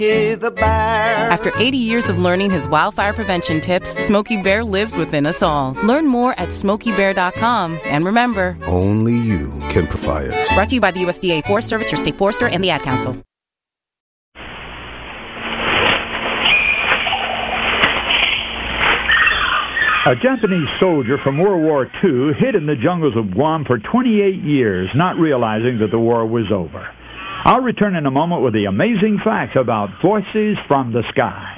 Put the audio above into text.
the bear. After 80 years of learning his wildfire prevention tips, Smokey Bear lives within us all. Learn more at SmokeyBear.com. And remember, only you can put fires. Brought to you by the USDA Forest Service, your state forester, and the Ad Council. A Japanese soldier from World War II hid in the jungles of Guam for 28 years, not realizing that the war was over. I'll return in a moment with the amazing facts about Voices from the Sky.